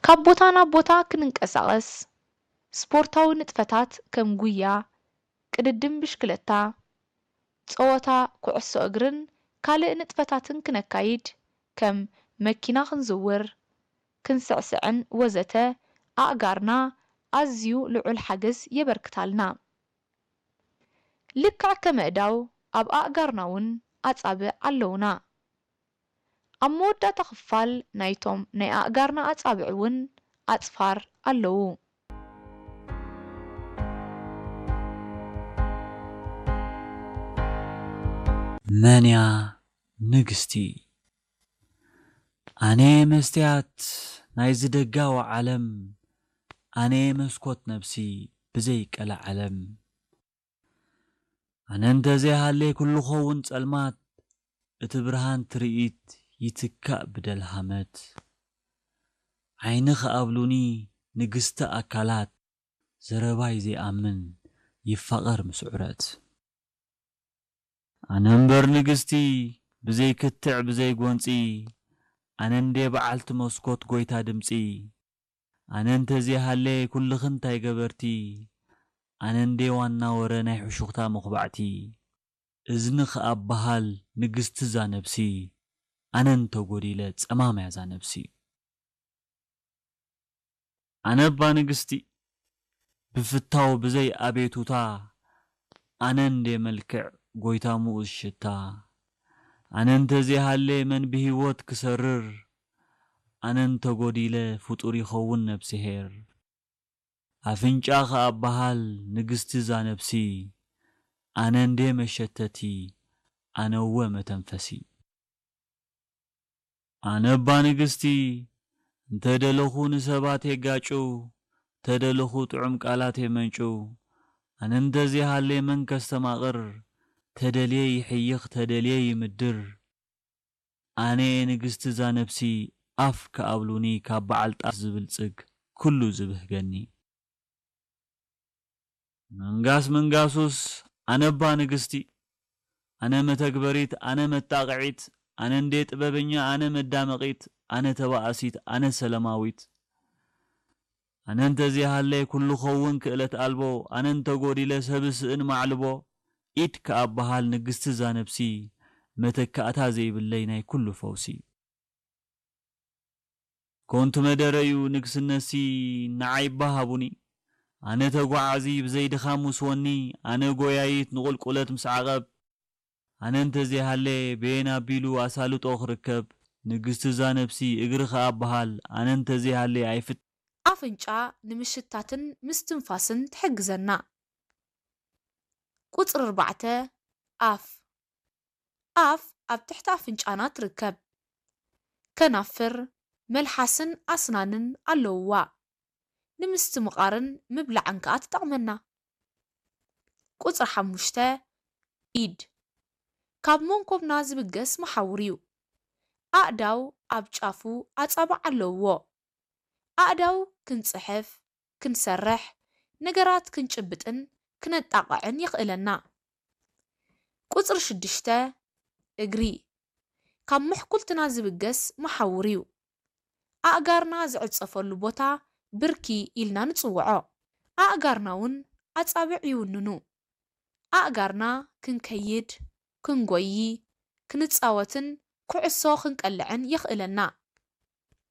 ካብ ቦታ ናብ ቦታ ክንንቀሳቐስ ስፖርታዊ ንጥፈታት ከም ጉያ ቅድድም ብሽክለታ ጸወታ ኩዕሶ እግርን ካልእ ንጥፈታትን ክነካይድ ከም መኪና ክንዝውር ክንስዕስዕን ወዘተ ኣእጋርና ኣዝዩ ልዑል ሓገዝ የበርክታልና ልክዕ ከመእዳው ኣብ ኣእጋርና እውን ኣጻብዕ ኣለውና ኣብ መወዳእታ ክፋል ናይቶም ናይ ኣእጋርና ኣጻብዕ እውን ኣጽፋር ኣለዉ መንያ ንግስቲ ኣነ መስትያት ናይ ዝደጋዊ ዓለም ኣነ መስኮት ነፍሲ ብዘይ ቀለ ዓለም ኣነ እንተዘይሃለይ ኩሉ ኸውን ጸልማት እቲ ብርሃን ትርኢት ይትካእ ብደልሃመት ዓይኒ ኸኣብሉኒ ንግስቲ ኣካላት ዘረባይ ዘይኣምን ይፋቐር ምስዑረት ኣነ እምበር ንግስቲ ብዘይ ክትዕ ብዘይ ጐንፂ ኣነ እንደ በዓልቲ መስኮት ጐይታ ድምፂ ኣነ እንተዘይሃለይ ኩልኽን እንታይ ገበርቲ ኣነ እንደ ዋና ወረ ናይ ሕሹኽታ መኽባዕቲ እዝኒ ኸኣበሃል ንግስቲ ዛ ነብሲ ኣነ እንተጐዲለ ጸማመያ ዛ ነብሲ ኣነ እባ ንግስቲ ብፍታው ብዘይ ኣቤቱታ ኣነ እንደ መልክዕ ጐይታ ሙኡዝ ሽታ ኣነ እንተዘይሃለይ መን ብሂወት ክሰርር ኣነ እንተጐዲለ ፍጡር ይኸውን ነብሲ ሄር ኣፍንጫ ኸኣበሃል ንግስቲ ዛ ነብሲ ኣነ እንደ መሸተቲ ኣነወ መተንፈሲ ኣነ እባ ንግስቲ እንተደለኹ ንሰባት የጋጩ ተደለኹ ጥዑም ቃላት የመንጩ ኣነ እንተዘይሃለይ መን ከስተማቕር ተደልየ ይሕይኽ ተደልየ ይምድር ኣነ ንግስቲ ዛ ነብሲ ኣፍ ከኣብሉኒ ካብ በዓልጣት ዝብልጽግ ኩሉ ዝብህገኒ መንጋሱስ ኣነ እባ ንግስቲ ኣነ መተግበሪት ኣነ መጣቕዒት ኣነ እንደ ጥበበኛ ኣነ መዳመቒት ኣነ ተባእሲት ኣነ ሰለማዊት ኣነ እንተዘይሃለይ ኩሉ ኸውን ክእለት ኣልቦ ኣነ እንተጐዲለ ሰብስእን ማዕልቦ ኢድ ከኣበሃል ንግስቲ ዛ ነብሲ መተካእታ ዘይብለይ ናይ ኩሉ ፈውሲ ኮንቱ መደረዩ ንግስነሲ ንዓይ ባሃቡኒ ኣነ ተጓዓዚ ብዘይ ድኻም ውስወኒ ኣነ ጐያይት ንቑልቁለት ምስ ዓቐብ ኣነ እንተዘይሃለይ ቤና ኣቢሉ ኣሳልጦ ክርከብ ንግስቲ ዛ ነብሲ እግሪ ኸኣበሃል ኣነ እንተዘይሃለይ ኣይፍት ኣፍንጫ ንምሽታትን ምስትንፋስን ትሕግዘና ቁጽሪ 4 ኣፍ ኣፍ ኣብ ትሕቲ ኣፍንጫና ትርከብ ከናፍር መልሓስን ኣስናንን ኣለውዋ ንምስትምቓርን ምብላዕን ከዓ ትጠቕመና ቁጽሪ 5 ኢድ ካብ መንኮብና ዝብገስ መሓውር እዩ ኣእዳው ኣብ ጫፉ ኣጻብዕ ኣለውዎ ኣእዳው ክንጽሕፍ ክንሰርሕ ነገራት ክንጭብጥን ክነጣቕዕን ይኽእለና ቁጽሪ 6 እግሪ ካብ ምሕኩልትና ዝብገስ መሓውር እዩ ኣእጋርና ዝዕጸፈሉ ቦታ ብርኪ ኢልና ንጽውዖ ኣእጋርና እውን ኣጻብዕ ይውንኑ ኣእጋርና ክንከይድ ክንጐይ ክንጻወትን ኩዕሶ ክንቀልዕን ይኽእለና